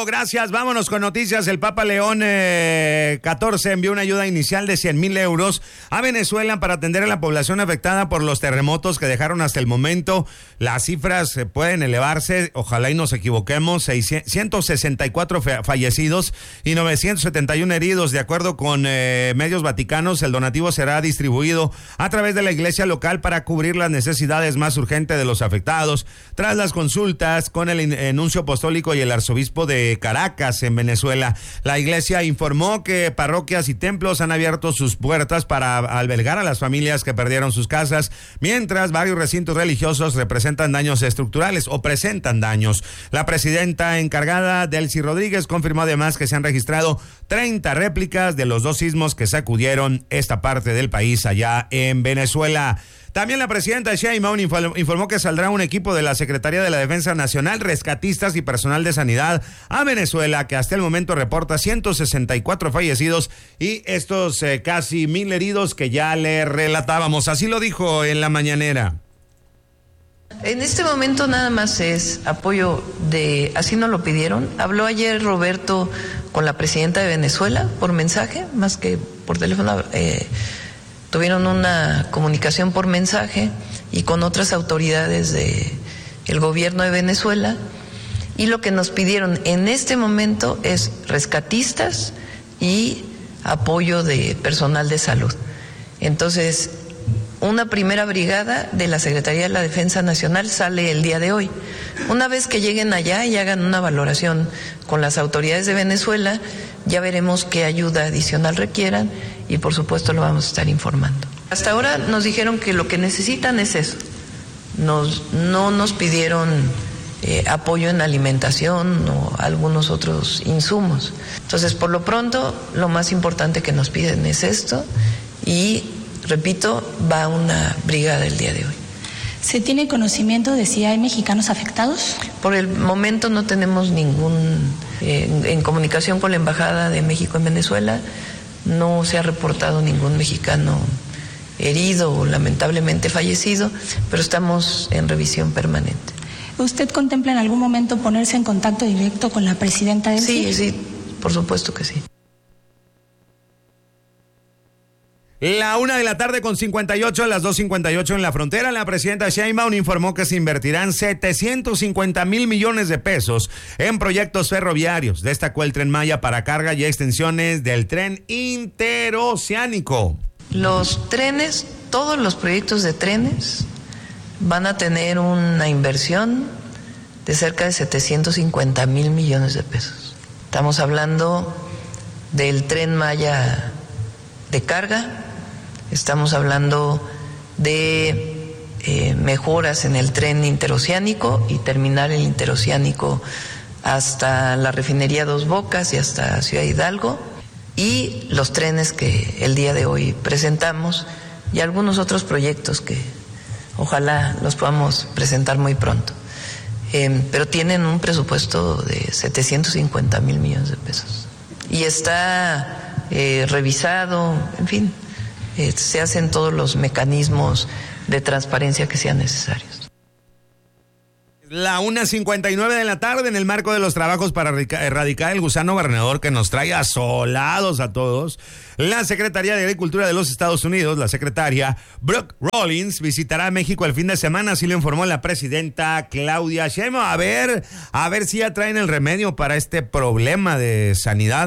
Gracias, vámonos con noticias. El Papa León XIV envió una ayuda inicial de 100,000 euros a Venezuela para atender a la población afectada por los terremotos que dejaron hasta el momento. Las cifras pueden elevarse, ojalá y nos equivoquemos, 164 fallecidos y 971 heridos. De acuerdo con medios vaticanos, el donativo será distribuido a través de la iglesia local para cubrir las necesidades más urgentes de los afectados. Tras las consultas con el nuncio apostólico y el arzobispo de Caracas, en Venezuela, la iglesia informó que parroquias y templos han abierto sus puertas para albergar a las familias que perdieron sus casas, mientras varios recintos religiosos presentan daños estructurales. La presidenta encargada, Delcy Rodríguez, confirmó además que se han registrado 30 réplicas de los 2 sismos que sacudieron esta parte del país allá en Venezuela. También la presidenta Sheinbaum informó que saldrá un equipo de la Secretaría de la Defensa Nacional, rescatistas y personal de sanidad a Venezuela, que hasta el momento reporta 164 fallecidos y estos casi 1,000 heridos que ya le relatábamos. Así lo dijo en la mañanera. En este momento nada más es apoyo así nos lo pidieron. Habló ayer Roberto con la presidenta de Venezuela por mensaje, más que por teléfono. Tuvieron una comunicación por mensaje y con otras autoridades del gobierno de Venezuela, y lo que nos pidieron en este momento es rescatistas y apoyo de personal de salud. Entonces, una primera brigada de la Secretaría de la Defensa Nacional sale el día de hoy. Una vez que lleguen allá y hagan una valoración con las autoridades de Venezuela, ya veremos qué ayuda adicional requieran y por supuesto lo vamos a estar informando. Hasta ahora nos dijeron que lo que necesitan es eso. No nos pidieron apoyo en alimentación o algunos otros insumos. Entonces, por lo pronto, lo más importante que nos piden es esto y, repito, va una brigada el día de hoy. ¿Se tiene conocimiento de si hay mexicanos afectados? Por el momento no tenemos en comunicación con la Embajada de México en Venezuela, no se ha reportado ningún mexicano herido o lamentablemente fallecido, pero estamos en revisión permanente. ¿Usted contempla en algún momento ponerse en contacto directo con la presidenta del Sí, por supuesto que sí. 1:58 a las 2:58 en la frontera. La presidenta Sheinbaum informó que se invertirán 750,000 millones de pesos en proyectos ferroviarios. Destacó el Tren Maya para carga y extensiones del tren interoceánico. Los trenes, todos los proyectos de trenes van a tener una inversión de cerca de 750,000 millones de pesos. Estamos hablando del Tren Maya de carga. Estamos hablando de mejoras en el tren interoceánico y terminar el interoceánico hasta la refinería Dos Bocas y hasta Ciudad Hidalgo, y los trenes que el día de hoy presentamos y algunos otros proyectos que ojalá los podamos presentar muy pronto. Pero tienen un presupuesto de 750,000 millones de pesos y está revisado, en fin. Se hacen todos los mecanismos de transparencia que sean necesarios. 1:59 de la tarde, en el marco de los trabajos para erradicar el gusano barrenador que nos trae asolados a todos, la Secretaría de Agricultura de los Estados Unidos, la secretaria Brooke Rollins, visitará México el fin de semana, así lo informó la presidenta Claudia Sheinbaum. A ver si ya traen el remedio para este problema de sanidad.